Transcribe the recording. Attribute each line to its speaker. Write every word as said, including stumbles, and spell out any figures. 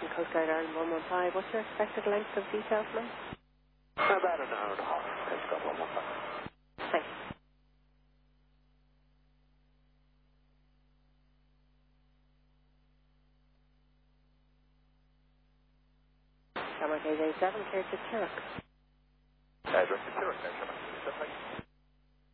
Speaker 1: from Coast Guard Ireland one one five. What's your expected length of details, ma'am?
Speaker 2: About an hour and a half. Coast Guard one one five.
Speaker 1: Thanks. Camera K eight seven, clear to Turok.
Speaker 2: Uh, director Turok, no, come on.